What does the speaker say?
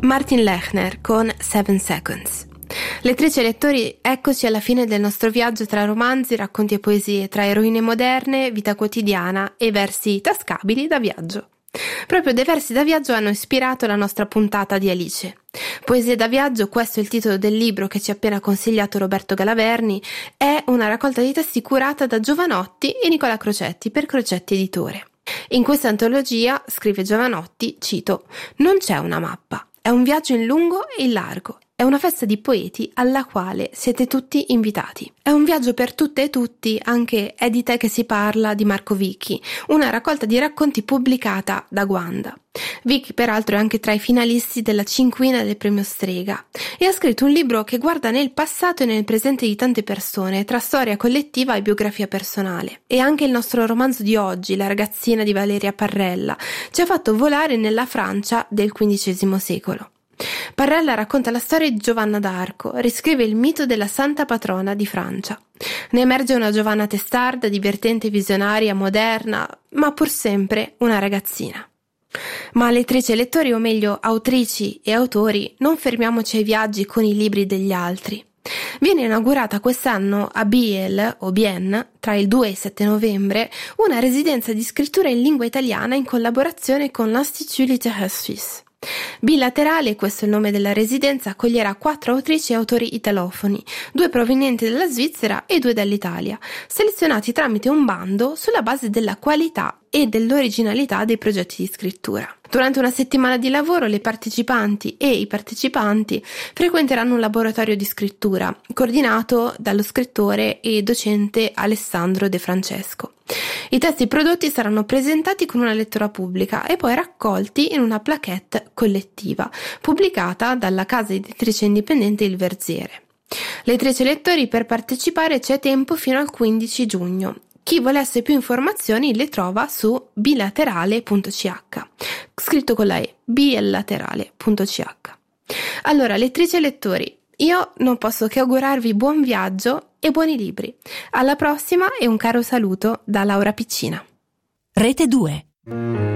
Martin Lechner con 7 Seconds. Lettrici e lettori, eccoci alla fine del nostro viaggio tra romanzi, racconti e poesie, tra eroine moderne, vita quotidiana e versi tascabili da viaggio. Proprio dei versi da viaggio hanno ispirato la nostra puntata di Alice. Poesie da viaggio, questo è il titolo del libro che ci ha appena consigliato Roberto Galaverni, è una raccolta di testi curata da Giovanotti e Nicola Crocetti per Crocetti Editore. In questa antologia, scrive Giovanotti, cito, «Non c'è una mappa, è un viaggio in lungo e in largo. È una festa di poeti alla quale siete tutti invitati. È un viaggio per tutte e tutti, anche È di te che si parla di Marco Vicchi, una raccolta di racconti pubblicata da Guanda. Vicchi peraltro è anche tra i finalisti della cinquina del premio Strega e ha scritto un libro che guarda nel passato e nel presente di tante persone, tra storia collettiva e biografia personale. E anche il nostro romanzo di oggi, La ragazzina di Valeria Parrella, ci ha fatto volare nella Francia del XV secolo. Parrella racconta la storia di Giovanna d'Arco, riscrive il mito della santa patrona di Francia. Ne emerge una Giovanna testarda, divertente, visionaria, moderna, ma pur sempre una ragazzina. Ma lettrici e lettori, o meglio autrici e autori, non fermiamoci ai viaggi con i libri degli altri. Viene inaugurata quest'anno a Biel o Bienne, tra il 2 e il 7 novembre, una residenza di scrittura in lingua italiana in collaborazione con l'Institut Littéraire Suisse. Bilaterale, questo è il nome della residenza, accoglierà 4 autrici e autori italofoni, 2 provenienti dalla Svizzera e 2 dall'Italia, selezionati tramite un bando sulla base della qualità e dell'originalità dei progetti di scrittura. Durante una settimana di lavoro le partecipanti e i partecipanti frequenteranno un laboratorio di scrittura coordinato dallo scrittore e docente Alessandro De Francesco. I testi prodotti saranno presentati con una lettura pubblica e poi raccolti in una plaquette collettiva pubblicata dalla casa editrice indipendente Il Verziere. Lettrici e lettori, per partecipare c'è tempo fino al 15 giugno. Chi volesse più informazioni le trova su bilaterale.ch, scritto con la E, bilaterale.ch. Allora, lettrici e lettori, io non posso che augurarvi buon viaggio e buoni libri. Alla prossima e un caro saluto da Laura Piccina. Rete 2.